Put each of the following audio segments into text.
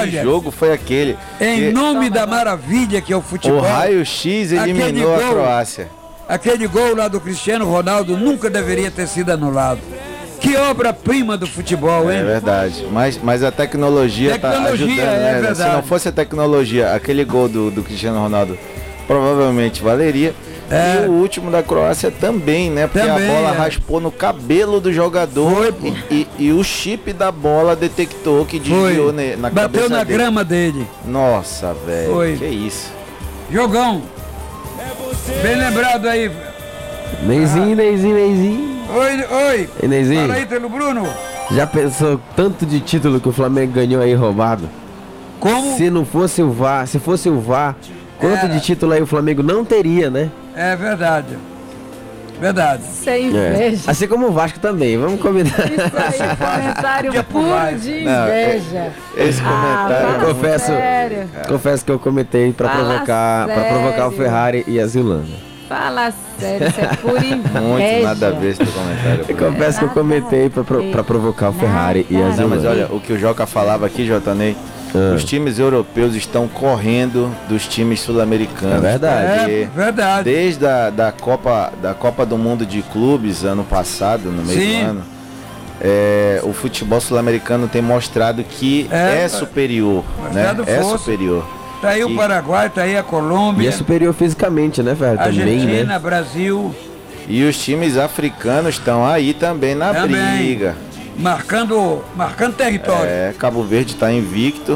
que jogo foi aquele? Em nome da maravilha que é o futebol. O raio-x eliminou a Croácia. Aquele gol lá do Cristiano Ronaldo nunca deveria ter sido anulado. Que obra-prima do futebol, hein? É verdade. Mas a tecnologia tá ajudando, né? Verdade. Se não fosse a tecnologia, aquele gol do Cristiano Ronaldo provavelmente valeria. E o último da Croácia também, né? Porque a bola raspou no cabelo do jogador e o chip da bola detectou que desviou na cabeça Bateu na dele. grama dele. Nossa, velho. Que isso. Jogão. Bem lembrado aí. Neizinho. Oi. Ei, Neizinho. Fala aí, pelo Bruno. Já pensou tanto de título que o Flamengo ganhou aí roubado? Como? Se não fosse o VAR, se fosse o VAR, quanto de título aí o Flamengo não teria, né? É verdade. Verdade. Sem inveja. Assim como o Vasco também, vamos combinar. Isso aí, comentário puro de inveja. Esse comentário. Confesso que eu comentei pra provocar o Ferrari e a Zilanda. Fala sério, isso é pura inveja. Muito nada a ver esse comentário. Eu confesso que eu comentei pra provocar o Ferrari e a Zilanda. Não, mas olha, o que o Joca falava aqui, Jotanei, os times europeus estão correndo dos times sul-americanos. É verdade. É verdade. Desde da Copa do Mundo de Clubes, ano passado, no meio do ano, o futebol sul-americano tem mostrado que é superior, né? É superior. Tá aí o Paraguai, tá aí a Colômbia. E é superior fisicamente, né, Ferrari? Argentina, também, né? Brasil. E os times africanos estão aí também na briga. Marcando território. Cabo Verde está invicto.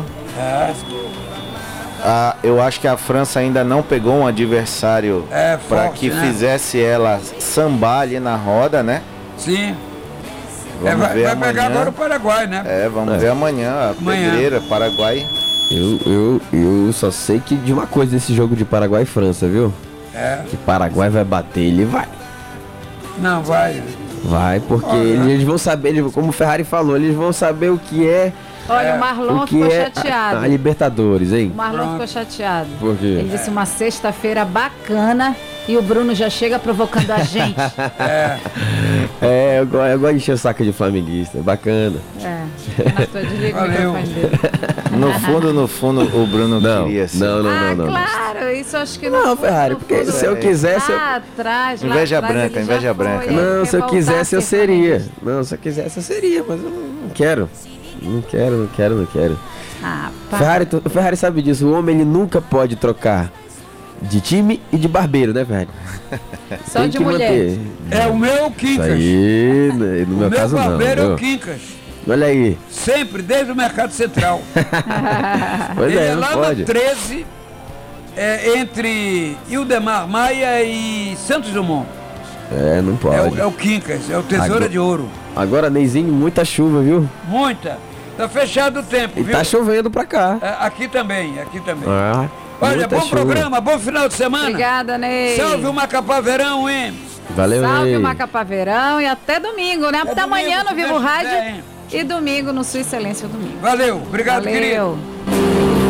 Eu acho que a França ainda não pegou um adversário para que fizesse ela sambar ali na roda, né? Sim. Vamos ver vai pegar agora o Paraguai, né? Vamos ver amanhã a pedreira, Paraguai. Eu só sei que de uma coisa desse jogo de Paraguai e França, viu? Que Paraguai vai bater, ele vai. Não, vai. Vai, porque eles vão saber, como o Ferrari falou, eles vão saber o que é. Olha, o Marlon ficou chateado. A Libertadores, hein? O Marlon ficou chateado. Por quê? Ele disse uma sexta-feira bacana e o Bruno já chega provocando a gente. Eu gosto de encher o saco de flamenguista, bacana. Mas desliga o microfone dele. No fundo, o Bruno queria ser. Não. Claro, isso acho que não, Ferrari, porque se eu quisesse. Atrás, inveja branca. Não, se eu quisesse eu seria. Não, se eu quisesse eu seria, mas eu não quero. Não quero. O Ferrari sabe disso. O homem ele nunca pode trocar de time e de barbeiro, né, Ferrari? Só tem de mulher. Manter. É o meu Quincas. Aí, no meu caso não. O meu barbeiro é o Quincas. Olha aí. Sempre, desde o Mercado Central. Pois ele é não lá pode. na 13, entre Ildemar Maia e Santos Dumont. Não pode. É o Quincas, é o Tesoura de Ouro. Agora, Neizinho, muita chuva, viu? Muita. Tá fechado o tempo, viu? Tá chovendo pra cá. Aqui também. Olha, bom programa, bom final de semana. Obrigada, Ney. Salve o Macapá Verão, hein? Valeu, Salve Ney. o Macapá Verão e até domingo, né? Até amanhã no Vivo Rádio e domingo no Sua Excelência domingo. Valeu, obrigado, querido.